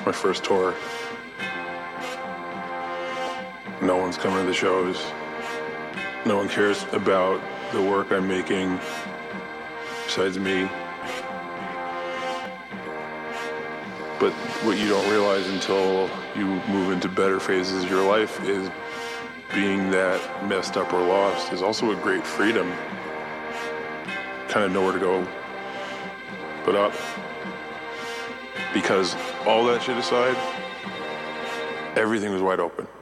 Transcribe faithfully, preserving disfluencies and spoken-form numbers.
my first tour. No one's coming to the shows. No one cares about the work I'm making besides me. But what you don't realize until you move into better phases of your life is being that messed up or lost is also a great freedom. Kind of nowhere to go but up. Because all that shit aside, everything was wide open.